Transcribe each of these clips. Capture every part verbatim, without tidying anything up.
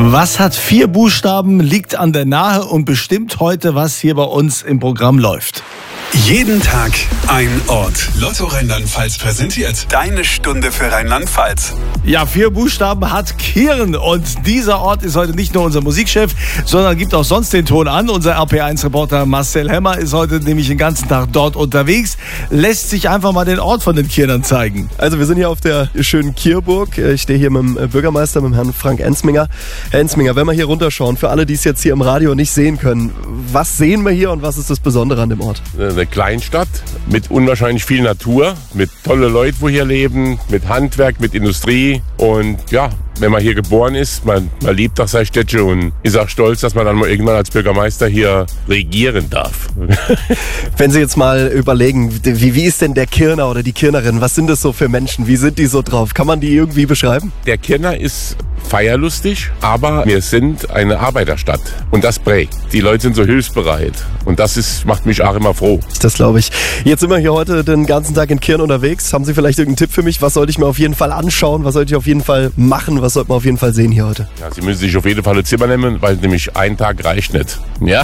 Was hat vier Buchstaben, liegt an der Nahe und bestimmt heute, was hier bei uns im Programm läuft? Jeden Tag ein Ort. Lotto Rheinland-Pfalz präsentiert deine Stunde für Rheinland-Pfalz. Ja, vier Buchstaben hat Kirn und dieser Ort ist heute nicht nur unser Musikchef, sondern gibt auch sonst den Ton an. Unser R P eins Reporter Marcel Hemmer ist heute nämlich den ganzen Tag dort unterwegs, lässt sich einfach mal den Ort von den Kirnern zeigen. Also wir sind hier auf der schönen Kirburg. Ich stehe hier mit dem Bürgermeister, mit dem Herrn Frank Ensminger. Herr Ensminger, wenn wir hier runterschauen, für alle, die es jetzt hier im Radio nicht sehen können, was sehen wir hier und was ist das Besondere an dem Ort? Eine Kleinstadt mit unwahrscheinlich viel Natur, mit tolle Leute, wo hier leben, mit Handwerk, mit Industrie und ja, wenn man hier geboren ist, man, man liebt doch sein Städtchen und ist auch stolz, dass man dann mal irgendwann als Bürgermeister hier regieren darf. Wenn Sie jetzt mal überlegen, wie, wie ist denn der Kirner oder die Kirnerin, was sind das so für Menschen, wie sind die so drauf, kann man die irgendwie beschreiben? Der Kirner ist feierlustig, aber wir sind eine Arbeiterstadt und das prägt. Die Leute sind so hilfsbereit und das ist, macht mich auch immer froh. Das glaube ich. Jetzt sind wir hier heute den ganzen Tag in Kirn unterwegs. Haben Sie vielleicht irgendeinen Tipp für mich? Was sollte ich mir auf jeden Fall anschauen? Was sollte ich auf jeden Fall machen? Was sollte man auf jeden Fall sehen hier heute? Ja, Sie müssen sich auf jeden Fall ein Zimmer nehmen, weil nämlich ein Tag reicht nicht. Ja,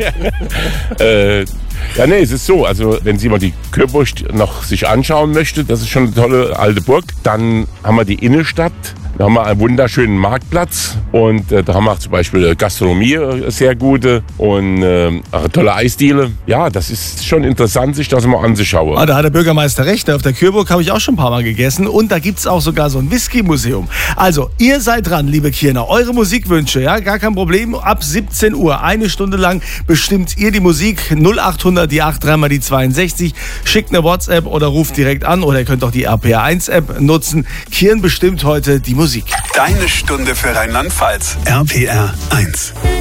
äh, ja, nee, es ist so, also wenn Sie mal die Kirburg noch sich anschauen möchten, das ist schon eine tolle alte Burg, dann haben wir die Innenstadt. Da haben wir einen wunderschönen Marktplatz und äh, da haben wir zum Beispiel Gastronomie, äh, sehr gute und äh, eine tolle Eisdiele. Ja, das ist schon interessant, sich das mal anzuschauen. Ah, da hat der Bürgermeister recht. Auf der Kirburg habe ich auch schon ein paar Mal gegessen und da gibt es auch sogar so ein Whisky-Museum. Also, ihr seid dran, liebe Kirner. Eure Musikwünsche, ja, gar kein Problem. Ab siebzehn Uhr, eine Stunde lang bestimmt ihr die Musik. null acht hundert, die acht, drei mal die zweiundsechzig. Schickt eine WhatsApp oder ruft direkt an oder ihr könnt auch die R P eins App nutzen. Kirn bestimmt heute die Musik. Deine Stunde für Rheinland-Pfalz. R P R eins.